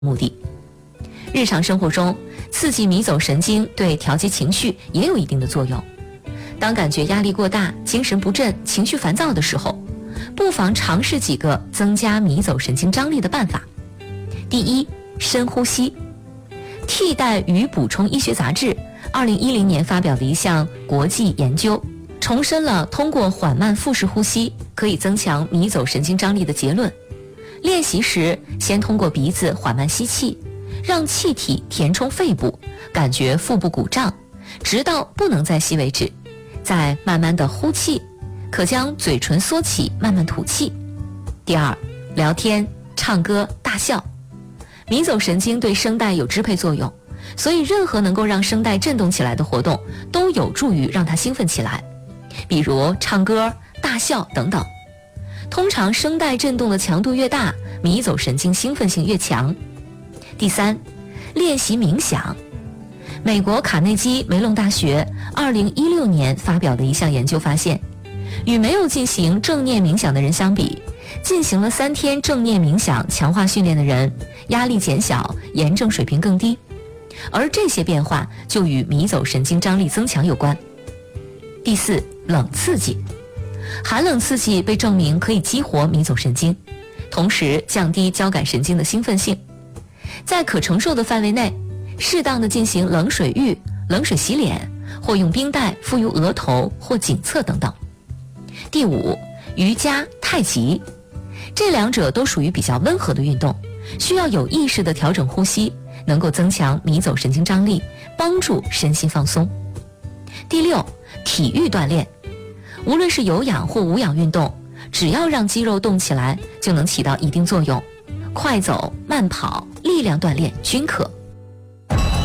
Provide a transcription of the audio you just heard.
目的。日常生活中，刺激迷走神经对调节情绪也有一定的作用。当感觉压力过大、精神不振、情绪烦躁的时候，不妨尝试几个增加迷走神经张力的办法。第一，深呼吸。替代与补充医学杂志2010年发表的一项国际研究，重申了通过缓慢腹式呼吸可以增强迷走神经张力的结论。练习时，先通过鼻子缓慢吸气，让气体填充肺部，感觉腹部鼓胀，直到不能再吸为止，再慢慢的呼气，可将嘴唇缩起，慢慢吐气。第二，聊天、唱歌、大笑。迷走神经对声带有支配作用，所以任何能够让声带振动起来的活动都有助于让它兴奋起来，比如唱歌、大笑等等。通常声带振动的强度越大，迷走神经兴奋性越强。第三，练习冥想。美国卡内基梅隆大学2016年发表的一项研究发现，与没有进行正念冥想的人相比，进行了3天正念冥想强化训练的人，压力减小，炎症水平更低，而这些变化就与迷走神经张力增强有关。第四，冷刺激。寒冷刺激被证明可以激活迷走神经，同时降低交感神经的兴奋性。在可承受的范围内，适当的进行冷水浴、冷水洗脸，或用冰袋敷于额头或颈侧等等。第五，瑜伽、太极。这两者都属于比较温和的运动，需要有意识地调整呼吸，能够增强迷走神经张力，帮助身心放松。第六，体育锻炼。无论是有氧或无氧运动，只要让肌肉动起来，就能起到一定作用。快走、慢跑、力量锻炼均可。